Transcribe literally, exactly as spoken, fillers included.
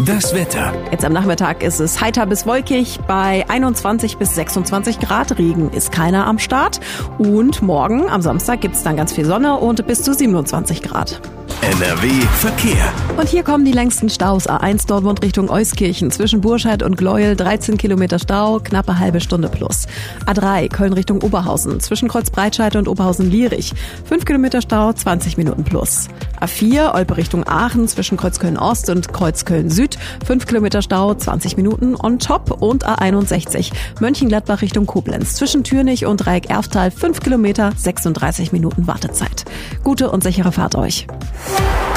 Das Wetter. Jetzt am Nachmittag ist es heiter bis wolkig, bei einundzwanzig bis sechsundzwanzig Grad. Regen ist keiner am Start. Und morgen, am Samstag, gibt's dann ganz viel Sonne und bis zu siebenundzwanzig Grad. N R W Verkehr. Und hier kommen die längsten Staus. A eins Dortmund Richtung Euskirchen. Zwischen Burscheid und Gleuel dreizehn Kilometer Stau, knappe halbe Stunde plus. A drei Köln Richtung Oberhausen. Zwischen Kreuzbreitscheid und Oberhausen-Lierich. fünf Kilometer Stau, zwanzig Minuten plus. A vier Olpe Richtung Aachen. Zwischen Kreuzköln Ost und Kreuzköln Süd. fünf Kilometer Stau, zwanzig Minuten on top. Und A einundsechzig Mönchengladbach Richtung Koblenz. Zwischen Türnich und Dreieck-Erftal. fünf Kilometer, sechsunddreißig Minuten Wartezeit. Gute und sichere Fahrt euch.